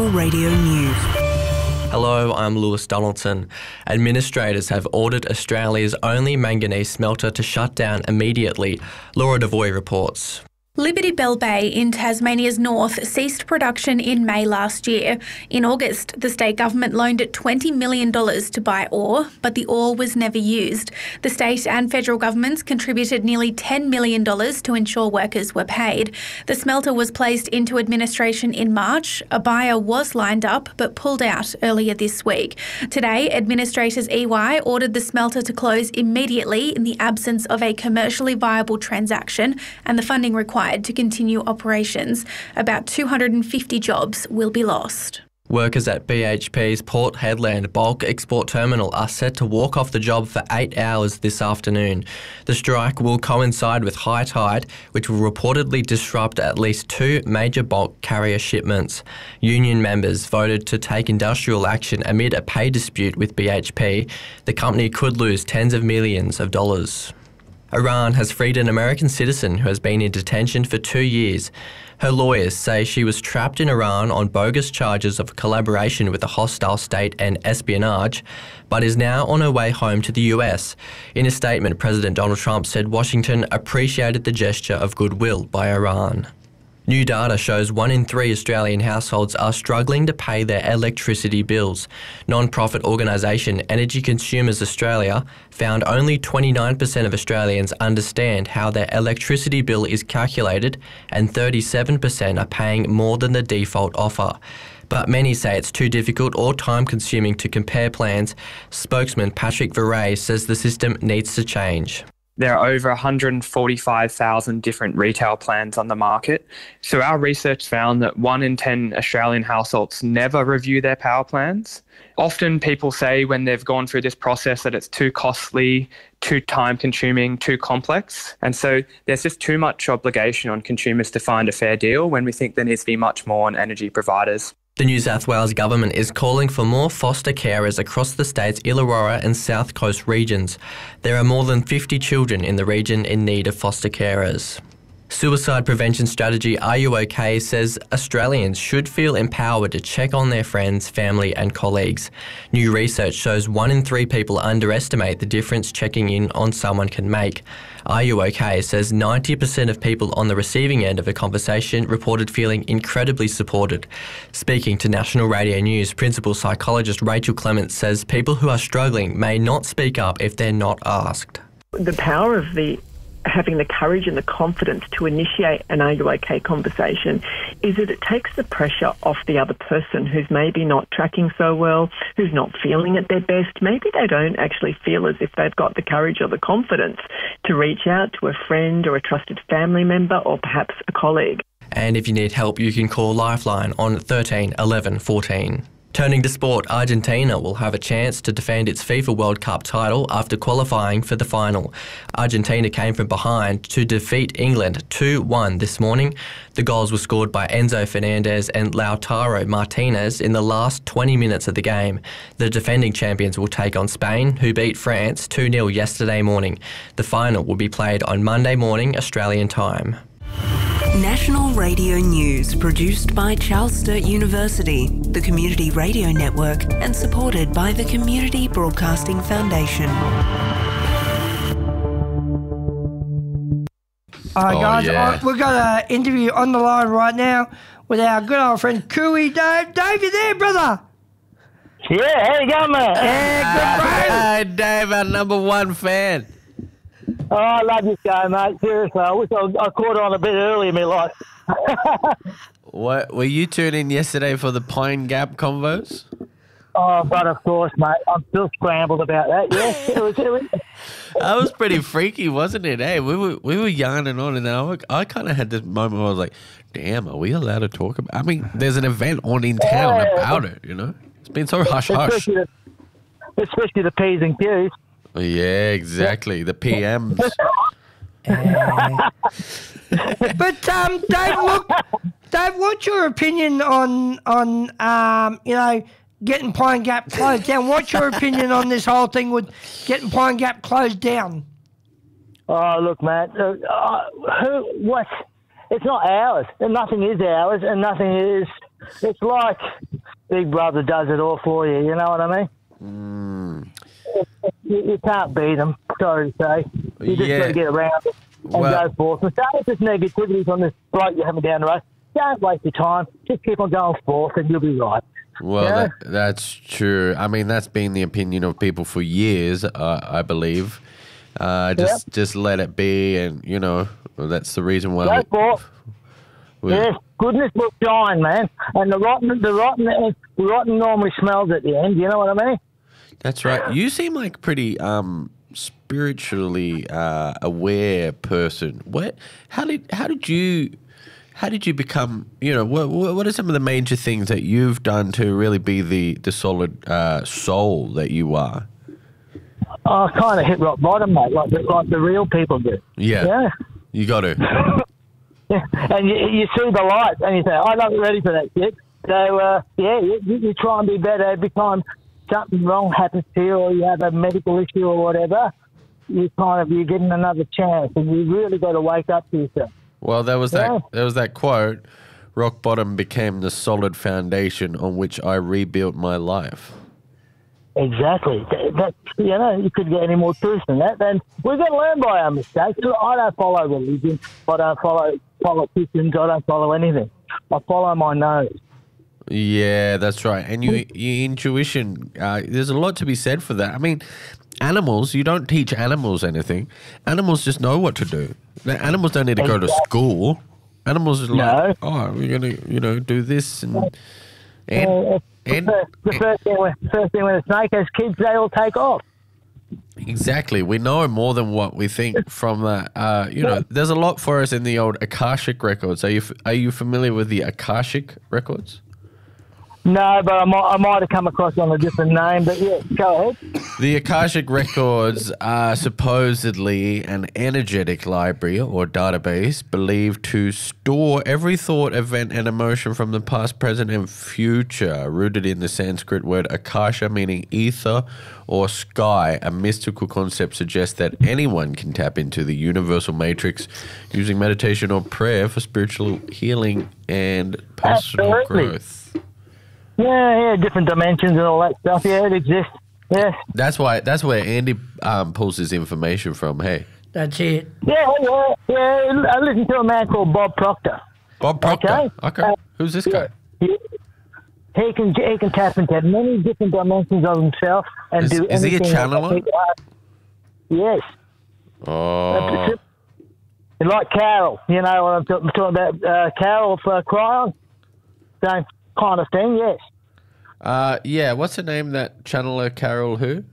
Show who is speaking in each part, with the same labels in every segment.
Speaker 1: Radio News.
Speaker 2: Hello, I'm Lewis Donaldson. Administrators have ordered Australia's only manganese smelter to shut down immediately. Laura Devoy reports.
Speaker 3: Liberty Bell Bay in Tasmania's north ceased production in May last year. In August, the state government loaned it $20 million to buy ore, but the ore was never used. The state and federal governments contributed nearly $10 million to ensure workers were paid. The smelter was placed into administration in March. A buyer was lined up but pulled out earlier this week. Today, administrators EY ordered the smelter to close immediately in the absence of a commercially viable transaction and the funding required to continue operations. About 250 jobs will be lost.
Speaker 2: Workers at BHP's Port Hedland bulk export terminal are set to walk off the job for 8 hours this afternoon. The strike will coincide with high tide, which will reportedly disrupt at least 2 major bulk carrier shipments. Union members voted to take industrial action amid a pay dispute with BHP. The company could lose tens of millions of dollars. Iran has freed an American citizen who has been in detention for 2 years. Her lawyers say she was trapped in Iran on bogus charges of collaboration with a hostile state and espionage, but is now on her way home to the US. In a statement, President Donald Trump said Washington appreciated the gesture of goodwill by Iran. New data shows 1 in 3 Australian households are struggling to pay their electricity bills. Non-profit organisation Energy Consumers Australia found only 29% of Australians understand how their electricity bill is calculated, and 37% are paying more than the default offer. But many say it's too difficult or time-consuming to compare plans. Spokesman Patrick Verrey says the system needs to change.
Speaker 4: There are over 145,000 different retail plans on the market. So our research found that 1 in 10 Australian households never review their power plans. Often people say when they've gone through this process that it's too costly, too time-consuming, too complex. And so there's just too much obligation on consumers to find a fair deal when we think there needs to be much more on energy providers.
Speaker 2: The New South Wales government is calling for more foster carers across the state's Illawarra and South Coast regions. There are more than 50 children in the region in need of foster carers. Suicide prevention strategy Are You OK? Says Australians should feel empowered to check on their friends, family and colleagues. New research shows 1 in 3 people underestimate the difference checking in on someone can make. Are You OK? Says 90% of people on the receiving end of a conversation reported feeling incredibly supported. Speaking to National Radio News, principal psychologist Rachel Clements says people who are struggling may not speak up if they're not asked.
Speaker 5: The power of having the courage and the confidence to initiate an Are You OK conversation is that it takes the pressure off the other person who's maybe not tracking so well, who's not feeling at their best. Maybe they don't actually feel as if they've got the courage or the confidence to reach out to a friend or a trusted family member or perhaps a colleague.
Speaker 2: And if you need help, you can call Lifeline on 13 11 14. Turning to sport, Argentina will have a chance to defend its FIFA World Cup title after qualifying for the final. Argentina came from behind to defeat England 2-1 this morning. The goals were scored by Enzo Fernandez and Lautaro Martinez in the last 20 minutes of the game. The defending champions will take on Spain, who beat France 2-0 yesterday morning. The final will be played on Monday morning, Australian time.
Speaker 1: National Radio News, produced by Charles Sturt University, the Community Radio Network, and supported by the Community Broadcasting Foundation.
Speaker 6: All right, guys, we've got an interview on the line right now with our good old friend Cooey Dave. Dave, you there, brother?
Speaker 7: Yeah, how you going, mate?
Speaker 6: Yeah, good, bro.
Speaker 8: Hey, Dave, our number 1 fan.
Speaker 7: Oh, I love this guy, mate. Seriously, I wish I caught on a bit early in my life.
Speaker 8: What were you tuning in yesterday for the Pine Gap convos?
Speaker 7: Oh, but of course, mate. I'm still scrambled about that. Yes, it was.
Speaker 8: That was pretty freaky, wasn't it? Hey, we were yarning on, and then I kind of had this moment where I was like, "Damn, are we allowed to talk about?" I mean, there's an event on in town about it. You know, it's been so hush hush.
Speaker 7: Especially the P's and Q's.
Speaker 8: Yeah, exactly. The PMs.
Speaker 6: But Dave, look, Dave, what's your opinion on getting Pine Gap closed down? What's your opinion on this whole thing with getting Pine Gap closed down?
Speaker 7: Oh, look, mate. What? It's not ours, and nothing is ours, and nothing is. It's like Big Brother does it all for you. You know what I mean? You can't beat them. Sorry to say. You just got to get around it and go forth. And so if there's negativity from this bloke you're having down the road, don't waste your time. Just keep on going forth, and you'll be right.
Speaker 8: Well, that's true. I mean, that's been the opinion of people for years, I believe. Just let it be, and, you know, that's the reason why.
Speaker 7: Go forth. Yes, goodness will shine, man. And the rotten normally smells at the end. You know what I mean?
Speaker 8: That's right. You seem like pretty spiritually aware person. How did you become? You know, what are some of the major things that you've done to really be the solid soul that you are?
Speaker 7: I kind of hit rock bottom, mate, like the real people do.
Speaker 8: Yeah. You got to.
Speaker 7: Yeah. And you see the light, and you say, "I'm not ready for that shit." So you try and be better every time something wrong happens to you, or you have a medical issue or whatever. You're getting another chance, and you really got to wake up to yourself.
Speaker 8: Well, there was that quote, rock bottom became the solid foundation on which I rebuilt my life.
Speaker 7: Exactly. You could get any more truth than that. Then we've got to learn by our mistakes. I don't follow religion. I don't follow politicians. I don't follow anything. I follow my nose.
Speaker 8: Yeah, that's right. And your intuition, there's a lot to be said for that. I mean, animals, you don't teach animals anything. Animals just know what to do. The animals don't need to go to school. Animals are like, we're going to, do this and
Speaker 7: the first thing when a snake has kids, they all take off.
Speaker 8: Exactly. We know more than what we think from that. There's a lot for us in the old Akashic records. Are you familiar with the Akashic records?
Speaker 7: No, but I might have come across on a different name, but yeah, go ahead.
Speaker 8: The Akashic records are supposedly an energetic library or database believed to store every thought, event, and emotion from the past, present, and future, rooted in the Sanskrit word Akasha, meaning ether or sky. A mystical concept suggests that anyone can tap into the universal matrix using meditation or prayer for spiritual healing and personal growth.
Speaker 7: Yeah, different dimensions and all that stuff. Yeah, it exists. Yeah.
Speaker 8: That's where Andy pulls his information from. Hey.
Speaker 6: That's it.
Speaker 7: Yeah. I listen to a man called Bob Proctor.
Speaker 8: Bob Proctor. Okay. Who's this guy?
Speaker 7: He can tap into many different dimensions of himself and do anything.
Speaker 8: Is he a channeler?
Speaker 7: Yes.
Speaker 8: Oh.
Speaker 7: Like Carol, you know what I'm talking about? Carol for Cryon. Same kind of thing. Yes.
Speaker 8: Yeah. What's the name that channeler Carol who?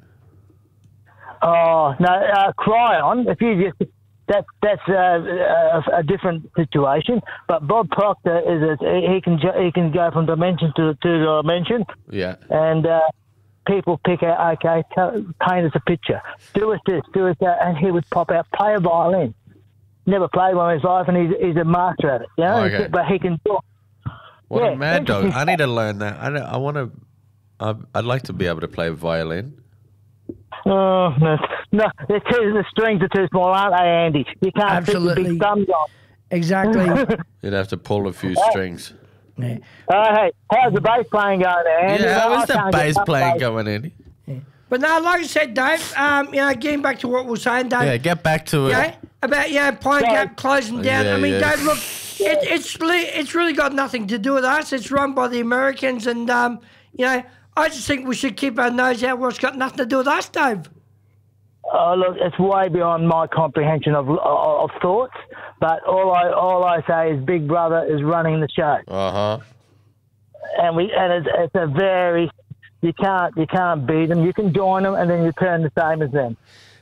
Speaker 7: Oh no, Cryon. If you just that's a different situation. But Bob Proctor he can go from dimension to dimension.
Speaker 8: Yeah.
Speaker 7: And people pick out, okay, paint us a picture, do us this, do us that, and he would pop out, play a violin. Never played one in his life, and he's a master at it. You know,
Speaker 8: okay.
Speaker 7: But he can do it.
Speaker 8: What a mad dog! I need to learn that. I'd like to be able to play violin.
Speaker 7: Oh no! The strings are too small, aren't they, Andy? You can't fit the big thumbs on.
Speaker 6: Exactly.
Speaker 8: You'd have to pull a few strings.
Speaker 6: Yeah.
Speaker 7: Hey, how's the bass playing going there, Andy?
Speaker 8: Yeah, how is the bass playing going, Andy?
Speaker 6: Yeah. But no, like I said, Dave, getting back to what we were saying, Dave.
Speaker 8: Yeah, get back to it.
Speaker 6: About Pine Gap closing down.
Speaker 8: Yeah,
Speaker 6: I mean, Dave, look, it's really got nothing to do with us. It's run by the Americans, and I just think we should keep our nose out where it's got nothing to do with us, Dave.
Speaker 7: Oh, look, it's way beyond my comprehension of thoughts. But all I say is Big Brother is running the show. And it's a very you can't beat them. You can join them, and then you turn the same as them.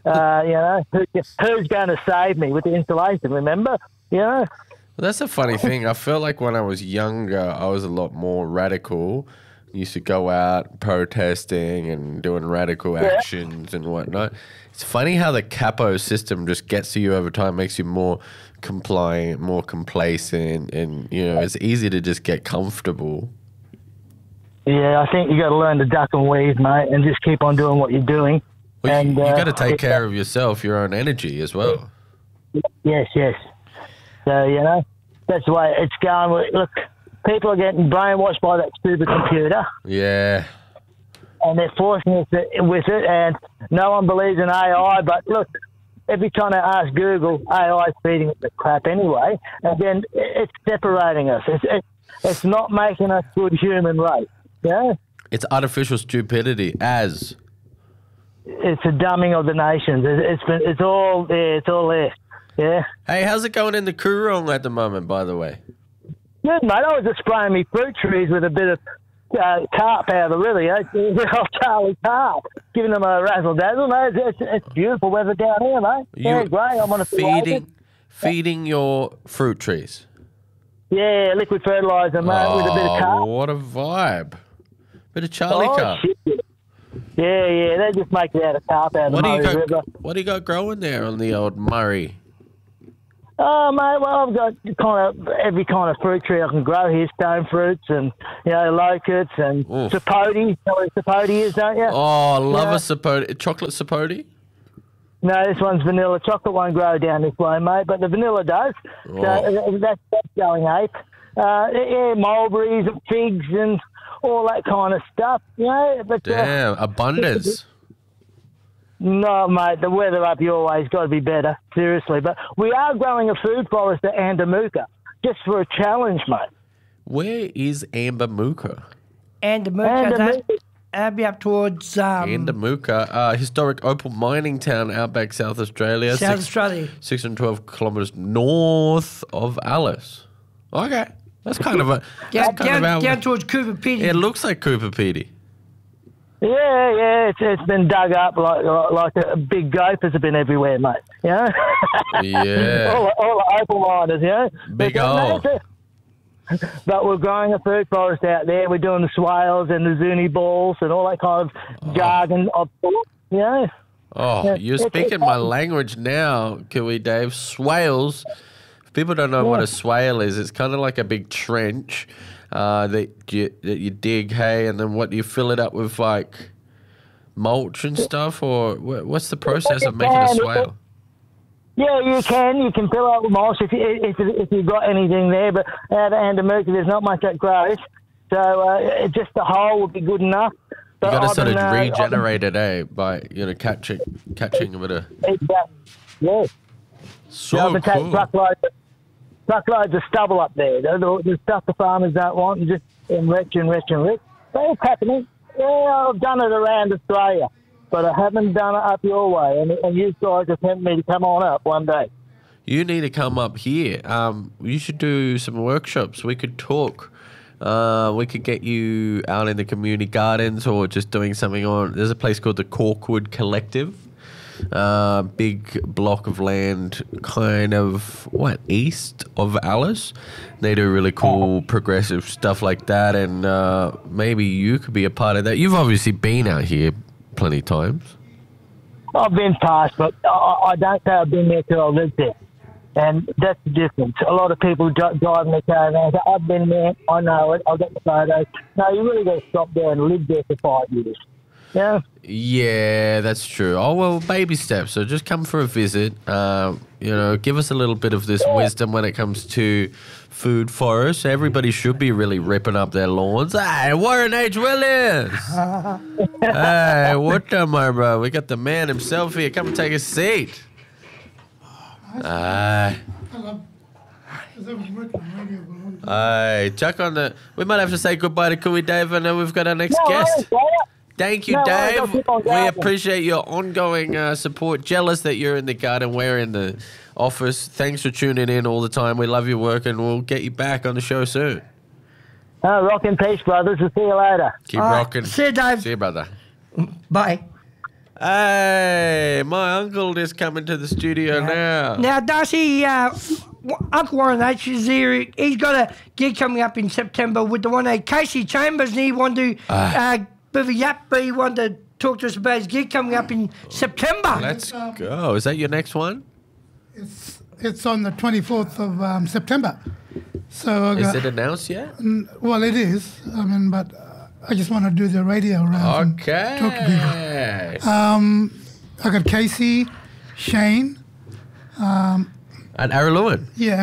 Speaker 7: Who's going to save me with the installation? Remember,
Speaker 8: Well, that's a funny thing. I felt like when I was younger, I was a lot more radical. Used to go out protesting and doing radical actions and whatnot. It's funny how the capo system just gets to you over time, makes you more compliant, more complacent, and it's easy to just get comfortable.
Speaker 7: Yeah, I think you got to learn to duck and weave, mate, and just keep on doing what you're doing.
Speaker 8: Well, you got to take care of yourself, your own energy as well.
Speaker 7: Yes. So that's the way it's going. Look, people are getting brainwashed by that stupid computer.
Speaker 8: Yeah.
Speaker 7: And they're forcing us with it, and no one believes in AI. But look, every time I ask Google, AI is feeding it the crap anyway, and then it's separating us. It's not making us good human race. Yeah,
Speaker 8: It's artificial stupidity as...
Speaker 7: it's a dumbing of the nations. It's all there. Yeah.
Speaker 8: Hey, how's it going in the Coorong at the moment, by the way?
Speaker 7: Good, mate. I was just spraying me fruit trees with a bit of carp out of the river, old Charlie Carp, giving them a razzle-dazzle, mate. It's beautiful weather down here, mate. Yeah, great. I'm on a
Speaker 8: feeding your fruit trees.
Speaker 7: Yeah, liquid fertiliser, mate, with a bit of carp.
Speaker 8: What a vibe. Bit of Charlie Carp.
Speaker 7: Shit. Yeah, they just make it out of carp out of the Murray River.
Speaker 8: What do you got growing there on the old Murray?
Speaker 7: Oh, mate, well, I've got every kind of fruit tree I can grow here, stone fruits and, locusts and sapote. You know what a sapote is, don't you?
Speaker 8: Oh, I love a sapote. Chocolate sapote?
Speaker 7: No, this one's vanilla. Chocolate won't grow down this way, mate, but the vanilla does.
Speaker 8: Oh.
Speaker 7: So that's going ape. Mulberries and figs and all that kind of stuff, But,
Speaker 8: damn, abundance.
Speaker 7: No, mate, the weather up your way's got to be better, seriously. But we are growing a food forest at Andamuka, just for a challenge, mate.
Speaker 8: Where is Ambermuka?
Speaker 6: Andamuka. That'd be up towards...
Speaker 8: Andamuka, historic opal mining town, outback South Australia.
Speaker 6: South Australia.
Speaker 8: 612 kilometres north of Alice. Okay. That's kind of a...
Speaker 6: Down towards Cooper Pedy.
Speaker 8: It looks like Cooper Pedy.
Speaker 7: Yeah, it's been dug up like a big gopers have been everywhere, mate.
Speaker 8: Yeah.
Speaker 7: all the opal miners,
Speaker 8: Big hole.
Speaker 7: But we're growing a food forest out there. We're doing the swales and the zuni balls and all that kind of jargon of thought,
Speaker 8: Oh, you're speaking my language now, Kiwi Dave. Swales. If people don't know what a swale is, it's kind of like a big trench that you dig, hey, and then what, you fill it up with like mulch and stuff, or what's the process of making a swale?
Speaker 7: Yeah, you can fill up with mulch if you've got anything there, but out of Andamuka there's not much that grows, so just the hole would be good enough.
Speaker 8: You got to sort of regenerate it, by catching a bit of.
Speaker 7: Exactly. Yeah.
Speaker 8: So
Speaker 7: cool. Take truckloads of stubble up there. The stuff the farmers don't want, and just enrich. But it's happening. Yeah, I've done it around Australia, but I haven't done it up your way. And you guys have sent me to come on up one day.
Speaker 8: You need to come up here. You should do some workshops. We could talk. We could get you out in the community gardens or just doing something on... There's a place called the Corkwood Collective. Big block of land kind of, east of Alice. They do really cool progressive stuff like that, and maybe you could be a part of that. You've obviously been out here plenty of times.
Speaker 7: I've been past, but I don't say I've been there till I lived there. And that's the difference. A lot of people driving their caravans. I've been there. I know it. I've got the photos. No, you really got to stop there and live there for 5 years. Yeah. Yeah,
Speaker 8: that's true. Oh, well, baby steps. So just come for a visit. Give us a little bit of this wisdom when it comes to food forests. Everybody should be really ripping up their lawns. Hey, Warren H. Williams. Hey, what the, my bro? We got the man himself here. Come and take a seat. Chuck on the... We might have to say goodbye to Kiwi Dave, and then we've got our next guest. Thank you, Dave. We appreciate your ongoing support. Jealous that you're in the garden, we're in the office. Thanks for tuning in all the time. We love your work, and we'll get you back on the show soon.
Speaker 7: Rock and peace, brothers. We'll see you later.
Speaker 8: Keep rocking.
Speaker 6: See you, Dave.
Speaker 8: See you, brother.
Speaker 6: Bye.
Speaker 8: Hey, my uncle is coming to the studio now.
Speaker 6: Now, Darcy, Uncle Warren H is here. He's got a gig coming up in September with the one Casey Chambers, and he wanted to bit of a yap, but he wanted to talk to us about his gig coming up in September.
Speaker 8: Let's go. Is that your next one?
Speaker 9: It's on the 24th of September. So
Speaker 8: is it announced yet?
Speaker 9: Well, it is. But I just want to do the radio round.
Speaker 8: Okay.
Speaker 9: Talk to people. I got Casey, Shane.
Speaker 8: And Araluen.
Speaker 9: Yeah, and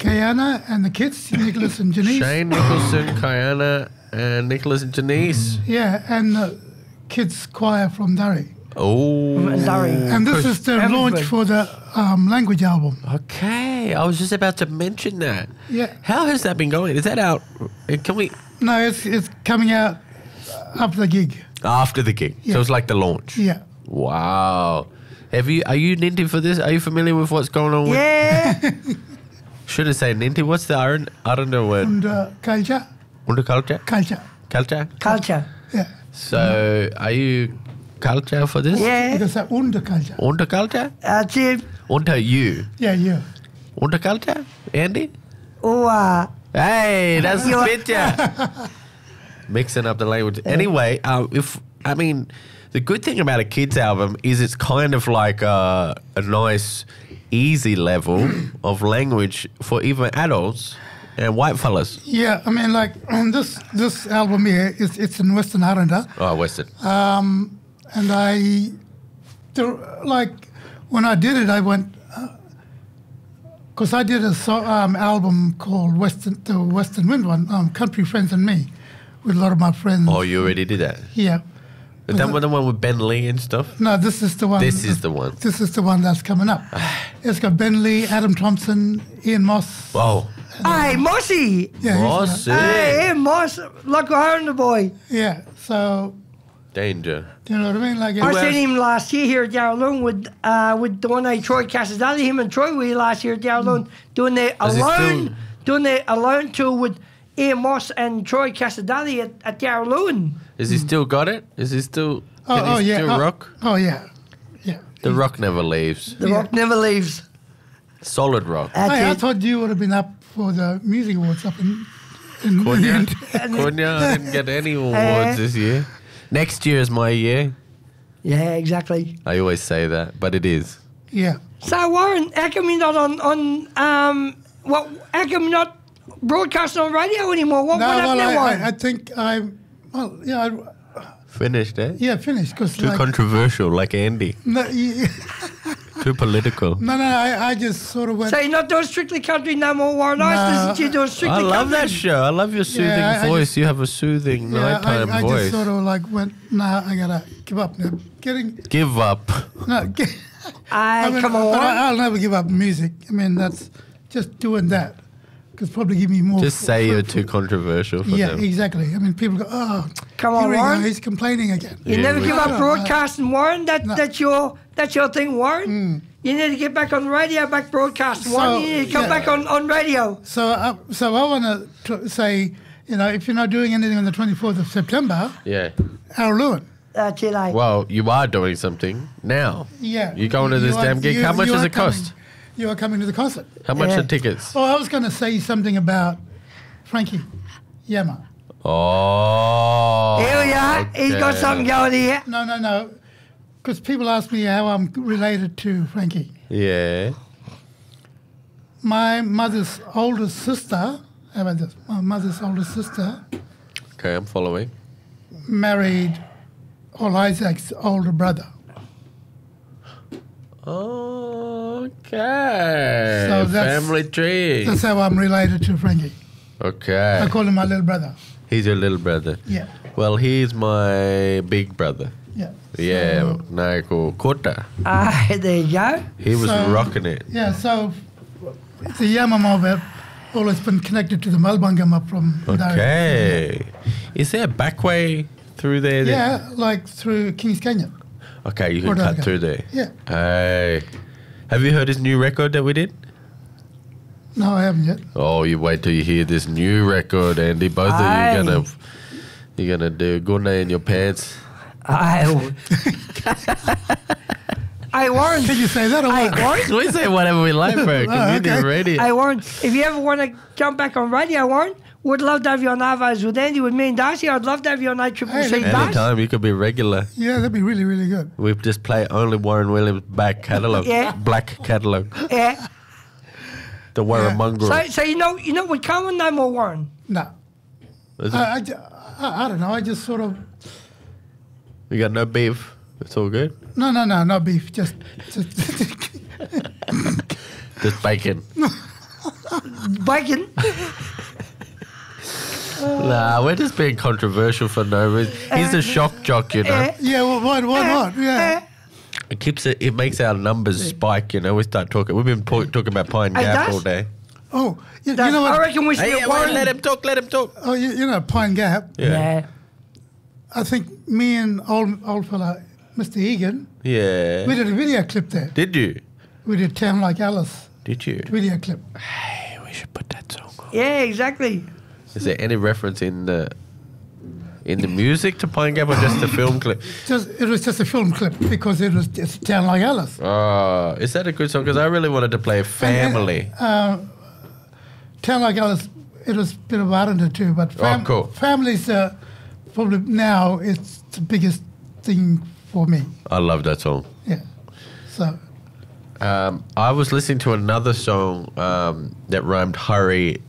Speaker 9: Kayana and the kids, Nicholas and Janice.
Speaker 8: Shane Nicholson, Kayana, and Nicholas and Janice.
Speaker 9: Yeah, and the kids choir from Durry.
Speaker 8: Oh.
Speaker 9: And this is the launch for the language album.
Speaker 8: Okay, I was just about to mention that.
Speaker 9: Yeah.
Speaker 8: How has that been going? Is that out? Can we?
Speaker 9: No, it's coming out after the gig.
Speaker 8: After the gig.
Speaker 9: Yeah.
Speaker 8: So it's like the launch.
Speaker 9: Yeah.
Speaker 8: Wow. Are you Ninty for this? Are you familiar with what's going on with?
Speaker 6: Yeah.
Speaker 8: Shouldn't say Ninty. What's the I don't know word.
Speaker 9: Und culture.
Speaker 8: Under culture?
Speaker 9: Culture.
Speaker 8: Culture?
Speaker 6: Culture.
Speaker 9: Yeah.
Speaker 8: So are you culture for this?
Speaker 6: Yeah.
Speaker 9: Because under culture.
Speaker 8: Under culture?
Speaker 6: That's it.
Speaker 8: Under you.
Speaker 9: Yeah, yeah.
Speaker 8: Under culture? Andy?
Speaker 6: Oh,
Speaker 8: Hey, that's the
Speaker 6: You-
Speaker 8: picture. Mixing up the language. Anyway, the good thing about a kids album is it's kind of like a nice, easy level of language for even adults and white fellas.
Speaker 9: Yeah, I mean, like this album here it's in Western Islander,
Speaker 8: Oh, Western.
Speaker 9: and when I did it, I went because I did a album called the Western Wind one, Country Friends and Me, with a lot of my friends.
Speaker 8: Oh, you already did that.
Speaker 9: Yeah.
Speaker 8: Is that the one with Ben Lee and stuff?
Speaker 9: No, this is the one.
Speaker 8: This is the one.
Speaker 9: This is the one that's coming up. It's got Ben Lee, Adam Thompson, Ian Moss.
Speaker 8: Whoa.
Speaker 6: hey, Mossy.
Speaker 9: Yeah, he's
Speaker 8: Moss.
Speaker 6: Hey, Moss. Look behind the boy.
Speaker 9: yeah. So
Speaker 8: Danger.
Speaker 9: do you know what I mean? Like,
Speaker 6: I
Speaker 9: it's-
Speaker 6: seen him last year here at Yarraloon with the one night Troy Casadali. Him and Troy were here last year at Yarraloon doing the
Speaker 8: Is he
Speaker 6: alone tour with Ian Moss and Troy Casadali at Yarraloon.
Speaker 8: Has he still got it? Is he still? Can he
Speaker 9: yeah.
Speaker 8: still rock?
Speaker 9: Oh yeah, yeah.
Speaker 8: The rock never leaves.
Speaker 6: The rock never leaves.
Speaker 8: Solid rock.
Speaker 6: That's
Speaker 9: Hey, I
Speaker 6: it.
Speaker 9: thought you would have been up for the music awards up in
Speaker 8: Konya, I didn't get any awards this year. Next year is my year.
Speaker 6: Yeah, exactly.
Speaker 8: I always say that, but it is.
Speaker 9: Yeah.
Speaker 6: So Warren, how come you're not how come you're not broadcasting on radio anymore? What happened there, Warren?
Speaker 9: I think
Speaker 8: Finished, eh?
Speaker 9: finished because
Speaker 8: Too controversial, like Andy.
Speaker 9: no,
Speaker 8: Too political.
Speaker 9: I just sort of went.
Speaker 6: So you're not doing Strictly Country no more, Warren. I
Speaker 9: No.
Speaker 6: listen to you doing Strictly
Speaker 8: I
Speaker 6: Country.
Speaker 8: love that show. I love your soothing
Speaker 9: I
Speaker 8: voice.
Speaker 9: just-
Speaker 8: You have a soothing nighttime
Speaker 9: I
Speaker 8: voice.
Speaker 9: just sort of like went. Nah, I gotta give up now.
Speaker 8: Give up.
Speaker 6: Come on, Warren.
Speaker 9: I'll never give up music. I mean, that's just doing that. Because probably give me more.
Speaker 8: Just say you're too controversial for
Speaker 9: Yeah,
Speaker 8: them.
Speaker 9: exactly. I mean, people go, oh,
Speaker 6: Come on,
Speaker 9: here we go,
Speaker 6: Warren.
Speaker 9: he's complaining again.
Speaker 6: You
Speaker 8: Yeah,
Speaker 6: never
Speaker 8: we-
Speaker 6: give up
Speaker 9: No,
Speaker 6: broadcasting, Warren.
Speaker 9: No.
Speaker 6: That's your thing, Warren. You need to get back on the radio, back broadcasting, Warren.
Speaker 9: So,
Speaker 6: You need to come
Speaker 9: yeah.
Speaker 6: back on radio.
Speaker 9: So I want to say, if you're not doing anything on the 24th of September,
Speaker 8: Yeah.
Speaker 9: Araluen.
Speaker 6: That's it, eh?
Speaker 8: Well, you are doing something now.
Speaker 9: Yeah.
Speaker 8: You going to this damn gig? How much does it cost?
Speaker 9: You are coming to the concert.
Speaker 8: How much
Speaker 6: Yeah.
Speaker 8: are tickets?
Speaker 9: Oh, I was going to say something about Frankie Yama.
Speaker 8: Oh.
Speaker 6: Here we are. He's got
Speaker 8: okay.
Speaker 6: something going here.
Speaker 9: No. Because people ask me how I'm related to Frankie.
Speaker 8: Yeah.
Speaker 9: My mother's older sister, how about this? My mother's older sister
Speaker 8: Okay, I'm following.
Speaker 9: married Ol Isaac's older brother.
Speaker 8: Okay.
Speaker 9: So that's-
Speaker 8: Family tree.
Speaker 9: That's how I'm related to Frankie.
Speaker 8: Okay.
Speaker 9: I call him my little brother.
Speaker 8: He's your little brother.
Speaker 9: Yeah.
Speaker 8: Well, he's my big brother.
Speaker 9: Yeah.
Speaker 8: Yeah, Naiko Kota.
Speaker 6: There you go.
Speaker 8: He was
Speaker 9: So-
Speaker 8: rocking it.
Speaker 9: Yeah, so the Yama mob have always been connected to the Malbangama from Darwin.
Speaker 8: Okay. Is there a back way through there?
Speaker 9: Yeah, like through Kings Canyon.
Speaker 8: Okay, you can
Speaker 9: Or
Speaker 8: cut
Speaker 9: Darga.
Speaker 8: through there.
Speaker 9: Yeah.
Speaker 8: Hey. Have you heard his new record that we did?
Speaker 9: No, I haven't yet.
Speaker 8: Oh, you wait till you hear this new record, Andy. Both
Speaker 6: Aye.
Speaker 8: of you're gonna do guna in your pants.
Speaker 6: Hey, Warren.
Speaker 9: Did you say that or
Speaker 6: Hey,
Speaker 9: what?
Speaker 6: Warren.
Speaker 8: We say whatever we like for community
Speaker 9: okay.
Speaker 8: radio.
Speaker 6: Hey, Warren. If you ever want to jump back on radio, Warren, would love to have you on Arvos with Andy, with me and Darcy. I'd love to have you on
Speaker 9: Hey,
Speaker 6: ACCC Darcy.
Speaker 8: Anytime you could be regular.
Speaker 9: Yeah, that'd be really, really good.
Speaker 8: We just play only Warren Williams back catalogue.
Speaker 6: Yeah.
Speaker 8: Black catalogue.
Speaker 6: Yeah.
Speaker 8: The Warramunga.
Speaker 6: So you know we're coming no more, Warren.
Speaker 9: No.
Speaker 8: Is it-
Speaker 9: I don't know. I just sort of.
Speaker 8: You got no beef. It's all good.
Speaker 9: No beef. Just
Speaker 8: Just bacon.
Speaker 6: bacon.
Speaker 8: Nah, we're just being controversial for no reason. He's a shock jock, you know.
Speaker 9: Yeah, well, why not? Yeah.
Speaker 8: It makes our numbers spike, you know. We start talking. We've been talking about Pine Gap all day.
Speaker 9: Oh, you know what?
Speaker 6: I reckon we should get Warren.
Speaker 8: Let him talk.
Speaker 9: Oh, you know Pine Gap.
Speaker 6: Yeah.
Speaker 9: I think me and old fella, Mr. Egan,
Speaker 8: Yeah.
Speaker 9: we did a video clip there.
Speaker 8: Did you?
Speaker 9: We did Town Like Alice
Speaker 8: Did you?
Speaker 9: video clip.
Speaker 8: Hey, we should put that song on.
Speaker 6: Yeah, exactly.
Speaker 8: Is there any reference in the music to Pine Gap or just the film clip?
Speaker 9: It was just a film clip because it was just Town Like Alice.
Speaker 8: Oh, is that a good song? Because I really wanted to play Family.
Speaker 9: Town Like Alice, it was a bit of Aranda too, but
Speaker 8: cool.
Speaker 9: Family's probably now it's the biggest thing for me.
Speaker 8: I love that song.
Speaker 9: Yeah. So
Speaker 8: I was listening to another song that rhymed hurry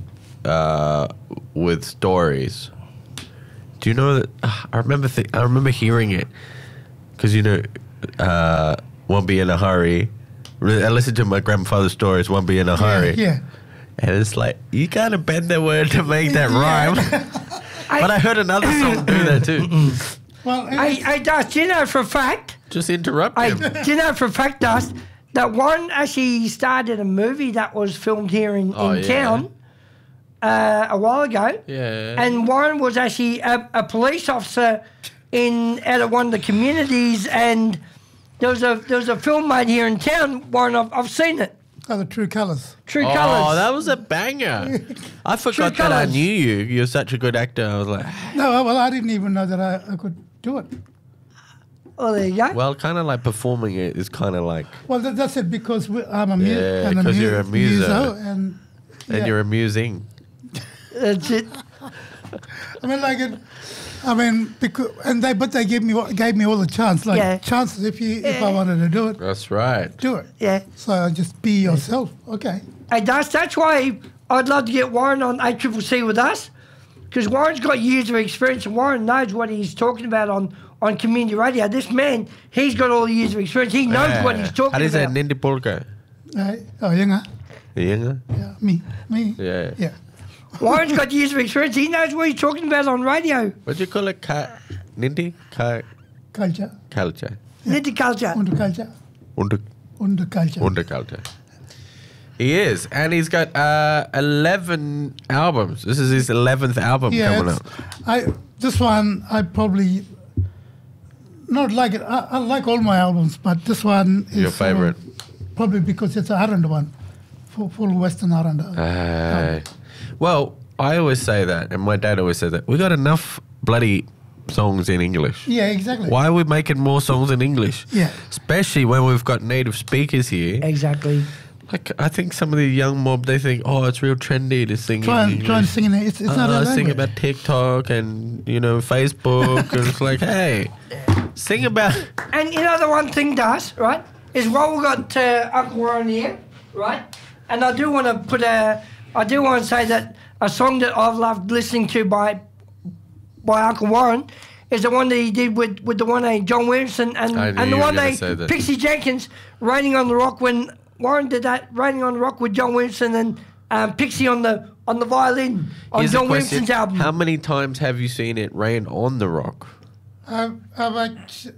Speaker 8: with stories. Do you know that? I remember hearing it because won't be in a hurry. I listened to my grandfather's stories. Won't be in a hurry.
Speaker 9: Yeah.
Speaker 8: And it's like you gotta bend the word to make that rhyme. But I heard another song do that too.
Speaker 9: Well,
Speaker 6: I Dust, do you know for a fact?
Speaker 8: Just interrupt him.
Speaker 6: Do you know for a fact, Dust, that Warren actually started a movie that was filmed here in town a while ago.
Speaker 8: Yeah.
Speaker 6: And Warren was actually a police officer out of one of the communities, and there was a film made here in town. Warren, I've seen it.
Speaker 9: the True Colours.
Speaker 6: True Colours.
Speaker 8: Oh, that was a banger. I forgot that I knew you. You're such a good actor. I was like...
Speaker 9: No, well, I didn't even know that I could do it.
Speaker 6: Oh, there you go.
Speaker 8: Well, kind of like performing it is kind of like...
Speaker 9: Well, that's it, because I'm a
Speaker 8: Yeah, because you're a muso.
Speaker 9: And
Speaker 8: you're amusing.
Speaker 6: That's it.
Speaker 9: But they gave me all the chance, chances if I wanted to do it.
Speaker 8: That's right.
Speaker 9: Do it.
Speaker 6: Yeah.
Speaker 9: So just be yourself. Okay.
Speaker 6: Hey, that's why I'd love to get Warren on ACCC with us, because Warren's got years of experience and Warren knows what he's talking about on community radio. This man, he's got all the years of experience. He knows what he's talking about.
Speaker 8: How do you say Nindi Polka?
Speaker 9: Younger.
Speaker 8: Younger?
Speaker 9: Yeah, me.
Speaker 8: Yeah.
Speaker 9: Yeah.
Speaker 6: Warren's got years of experience. He knows what he's talking about on radio.
Speaker 8: What do you call it? Nindi?
Speaker 9: Culture.
Speaker 8: Culture.
Speaker 6: Nindi culture.
Speaker 9: Underculture. Underculture.
Speaker 8: Underculture. He is, and he's got 11 albums. This is his 11th album coming out.
Speaker 9: This one, I probably not like it. I like all my albums, but this one is
Speaker 8: your favourite.
Speaker 9: Probably because it's a Aranda one, full Western Aranda.
Speaker 8: Well, I always say that, and my dad always said that. We got enough bloody songs in English.
Speaker 9: Yeah, exactly.
Speaker 8: Why are we making more songs in English?
Speaker 9: Yeah.
Speaker 8: Especially when we've got native speakers here.
Speaker 6: Exactly.
Speaker 8: Like, I think some of the young mob, they think, it's real trendy to sing in English.
Speaker 9: Try and sing in it. It's not a language.
Speaker 8: Sing about TikTok and, Facebook. And it's like, hey, sing about...
Speaker 6: And you know the one thing, Das, right, is while we've got Uncle Warren here, right, and I do want to say that a song that I've loved listening to by Uncle Warren is the one that he did with the one John Williamson and the one Pixie Jenkins, Raining on the Rock, when Warren did that, Raining on the Rock with John Williamson and Pixie on the violin on John Williamson's album.
Speaker 8: How many times have you seen it rain on the rock?
Speaker 9: This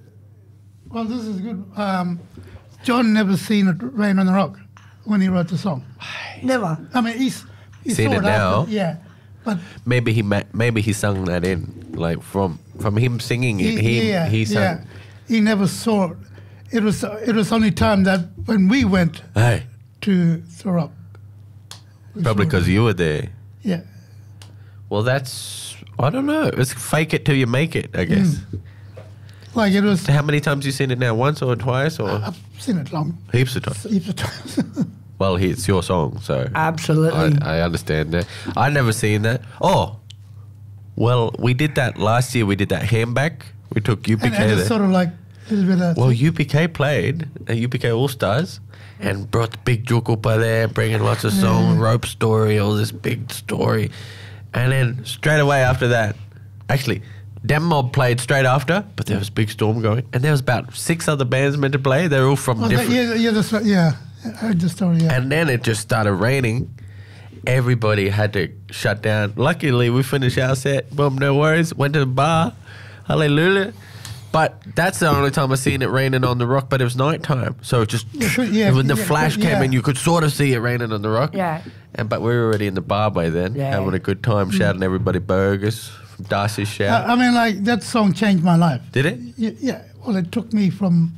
Speaker 9: is good. John never seen it rain on the rock when he wrote the song.
Speaker 6: Never.
Speaker 9: I mean, he's
Speaker 8: seen it now.
Speaker 9: Yeah, but
Speaker 8: maybe he sung that in, like from him singing it. He sang.
Speaker 9: Yeah. He never saw it. It was only time that when we went to the rock.
Speaker 8: Probably because you were there.
Speaker 9: Yeah.
Speaker 8: Well, I don't know. It's fake it till you make it, I guess.
Speaker 9: Like it was.
Speaker 8: How many times have you seen it now? Once or twice? Or
Speaker 9: I've seen it
Speaker 8: heaps of times.
Speaker 9: Heaps of times.
Speaker 8: Well, it's your song, so
Speaker 6: absolutely.
Speaker 8: I understand that. I never seen that. Oh, well, we did that last year. We did that Handback. We took UPK
Speaker 9: and
Speaker 8: there.
Speaker 9: It's sort of like a little bit of.
Speaker 8: Well, UPK played at UPK All Stars and brought the big Jukupa there, bringing lots of songs, Rope Story, all this big story, and then straight away after that, actually. Dem Mob played straight after, but there was a big storm going, and there was about 6 other bands meant to play. They're all from different.
Speaker 9: I heard the story. Yeah.
Speaker 8: And then it just started raining, everybody had to shut down. Luckily, we finished our set. Boom, no worries. Went to the bar. Hallelujah. But that's the only time I seen it raining on the rock. But it was nighttime, so it just when the flash came in, you could sort of see it raining on the rock.
Speaker 6: Yeah.
Speaker 8: But we were already in the bar by then, having a good time, shouting everybody burgers from Darcy's shout.
Speaker 9: I mean, like, that song changed my life.
Speaker 8: Did it?
Speaker 9: Yeah. Well, it took me from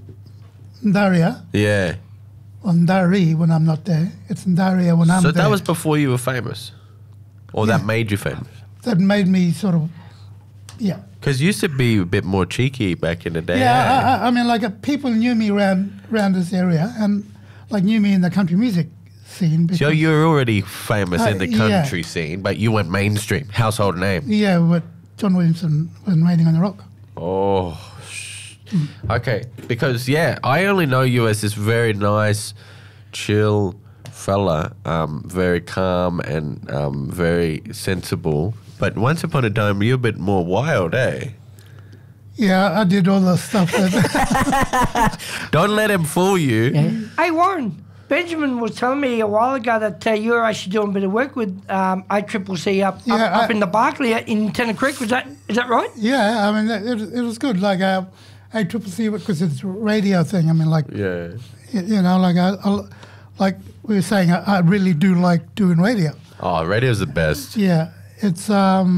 Speaker 9: Ndaria.
Speaker 8: Yeah.
Speaker 9: On Dari when I'm not there. It's Ndaria when I'm there.
Speaker 8: So that was before you were famous? Or that made you famous?
Speaker 9: That made me sort of,
Speaker 8: Because you used to be a bit more cheeky back in the day.
Speaker 9: Yeah, I mean, like, people knew me around this area and, like, knew me in the country music scene.
Speaker 8: So you were already famous in the country scene, but you went mainstream, household name.
Speaker 9: Yeah, with John Williamson when Raining on the Rock.
Speaker 8: Oh, okay. Because, I only know you as this very nice, chill fella, very calm and very sensible. But once upon a time, you're a bit more wild, eh?
Speaker 9: Yeah, I did all the stuff that...
Speaker 8: Don't let him fool you.
Speaker 6: Yeah. Hey, Warren, Benjamin was telling me a while ago that you were actually doing a bit of work with ACCC up in the Barclay in Tennant Creek. Is that right?
Speaker 9: Yeah, I mean, it was good. Like, ACCC, because it's a radio thing. I mean, like...
Speaker 8: Yeah.
Speaker 9: You know, like, like we were saying, I really do like doing radio.
Speaker 8: Oh, radio's the best.
Speaker 9: Yeah. It's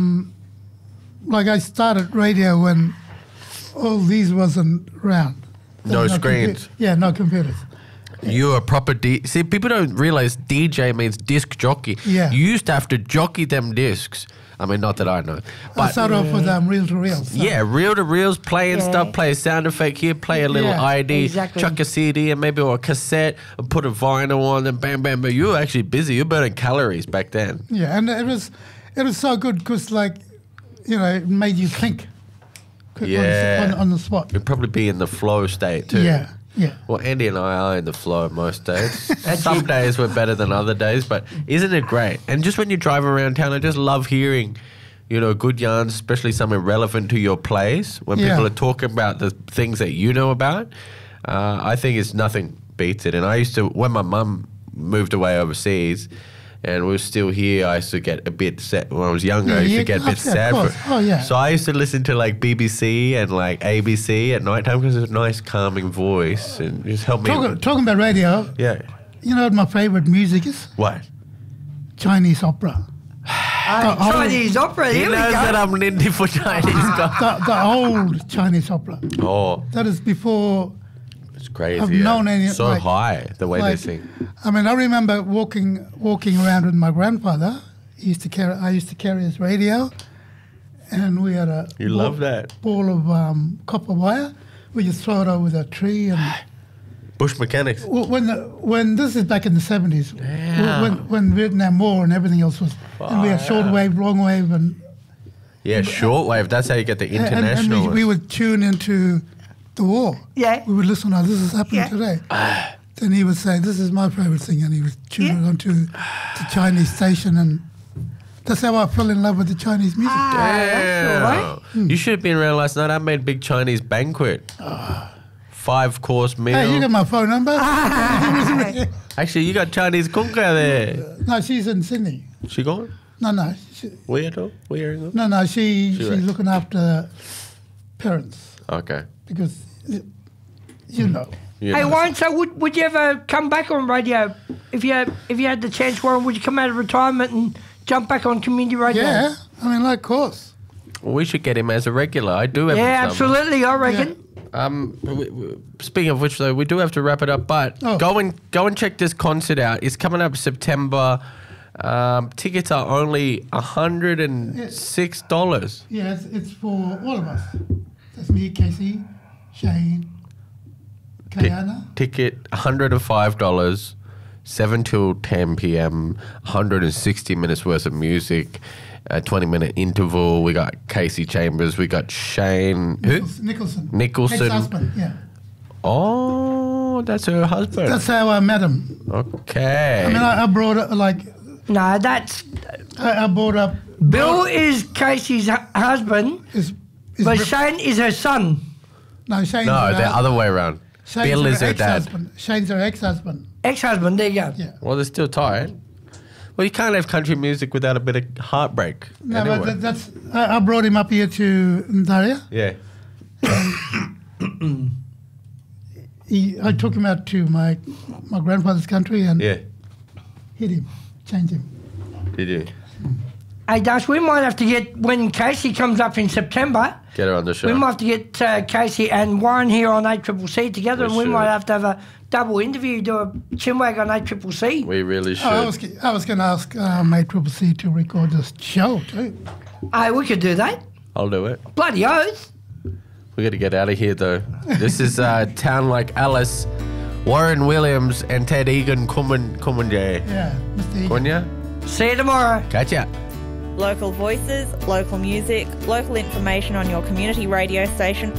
Speaker 9: like I started radio when all these wasn't around.
Speaker 8: No screens.
Speaker 9: No computers.
Speaker 8: You're a proper See, people don't realize DJ means disc jockey.
Speaker 9: Yeah.
Speaker 8: You used to have to jockey them discs. I mean, not that I know. But
Speaker 9: I started off with reel to reels. So.
Speaker 8: Yeah, reel to reels, playing stuff, play a sound effect here, play a little ID, chuck a CD and maybe or a cassette, and put a vinyl on, and bam, bam, bam. You were actually busy. You were burning calories back then.
Speaker 9: Yeah, and it was so good because, like, you know, it made you think. On the spot.
Speaker 8: You'd probably be in the flow state too.
Speaker 9: Yeah.
Speaker 8: Well, Andy and I are in the flow most days. Some days we're better than other days, but isn't it great? And just when you drive around town, I just love hearing, good yarns, especially something relevant to your place. When people are talking about the things that you know about, I think it's nothing beats it. And I used to, when my mum moved away overseas, and we were still here, I used to get a bit sad. When I was younger, I used to get a bit sad. So I used to listen to, like, BBC and, like, ABC at night time because it's a nice calming voice and just help me.
Speaker 9: Talking about radio.
Speaker 8: Yeah.
Speaker 9: You know what my favourite music is?
Speaker 8: What?
Speaker 9: Chinese opera.
Speaker 6: Chinese opera,
Speaker 8: He knows that I'm into for Chinese opera.
Speaker 9: The old Chinese opera.
Speaker 8: Oh.
Speaker 9: That is before...
Speaker 8: It's crazy.
Speaker 9: I've known any...
Speaker 8: So
Speaker 9: like,
Speaker 8: high, the way they sing.
Speaker 9: I mean, I remember walking around with my grandfather. I used to carry his radio, and we had a ball of copper wire. We just throw it over the tree and
Speaker 8: Bush mechanics.
Speaker 9: When this is back in the 70s, when Vietnam War and everything else was, and we had shortwave, longwave, and
Speaker 8: shortwave. That's how you get the international.
Speaker 9: And we would tune into the war.
Speaker 6: Yeah.
Speaker 9: We would listen. Oh, this is happening today. Then he would say, "This is my favorite thing," and he would tune it onto the Chinese station, and that's how I fell in love with the Chinese music.
Speaker 8: Damn. You should have been around last night. I made a big Chinese banquet. 5-course meal.
Speaker 9: Hey, you got my phone number?
Speaker 8: Actually, you got Chinese kunka there.
Speaker 9: No, she's in Sydney.
Speaker 8: She gone?
Speaker 9: No.
Speaker 8: Weirdo?
Speaker 9: No, she's looking after parents.
Speaker 8: Okay.
Speaker 9: Because, you know.
Speaker 6: Hey, Warren, so would you ever come back on radio? If you had the chance, Warren, would you come out of retirement and jump back on community radio?
Speaker 9: Yeah, I mean, of course.
Speaker 8: Well, we should get him as a regular. I do have
Speaker 6: absolutely, I reckon.
Speaker 8: Speaking of which, though, we do have to wrap it up. But go and check this concert out. It's coming up September. Tickets are only $106.
Speaker 9: Yeah, it's for all of us. That's me, Casey, Shane, Kayana.
Speaker 8: Ticket $105. 7 till 10 p.m. 160 minutes worth of music. A 20-minute interval. We got Casey Chambers. We got Shane.
Speaker 9: Nicholson.
Speaker 8: Ex-husband,
Speaker 9: yeah.
Speaker 8: Oh, that's her husband.
Speaker 9: That's how I met him.
Speaker 8: Okay.
Speaker 9: I mean, I brought up, like...
Speaker 6: No, that's...
Speaker 9: I brought up...
Speaker 6: Bill is Casey's husband, but Shane is her son.
Speaker 9: No, Shane's
Speaker 8: the other way around. Bill is her dad.
Speaker 9: Shane's her ex-husband.
Speaker 6: Ex-husband, there you go.
Speaker 9: Yeah.
Speaker 8: Well, they're still tied. Well, you can't have country music without a bit of heartbreak.
Speaker 9: No,
Speaker 8: anyway.
Speaker 9: but I brought him up here to Daria.
Speaker 8: Yeah.
Speaker 9: I took him out to my grandfather's country and
Speaker 8: Yeah.
Speaker 9: hit him, changed him.
Speaker 8: Did you?
Speaker 6: Hey, Dash, we might have to get, when Casey comes up in September,
Speaker 8: Get her on the show.
Speaker 6: we might have to get Casey and Warren here on ACCC together, and we
Speaker 8: should.
Speaker 6: might have to have a double interview, do a chinwag on ACCC.
Speaker 8: We really should.
Speaker 9: I was going to ask Mate Triple C to record this show too.
Speaker 6: Hey, we could do that.
Speaker 8: I'll do it.
Speaker 6: Bloody oath.
Speaker 8: We got to get out of here, though. This is Town Like Alice, Warren Williams, and Ted Egan Kumunjay.
Speaker 9: Yeah, Mr. Egan.
Speaker 8: Kunya?
Speaker 6: See you tomorrow.
Speaker 8: Catch ya.
Speaker 10: Local voices, local music, local information on your community radio station